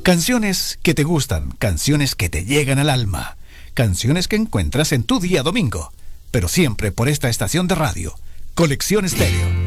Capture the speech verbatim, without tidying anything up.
Canciones que te gustan, canciones que te llegan al alma, canciones que encuentras en tu día domingo, pero siempre por esta estación de radio, Colección Estéreo.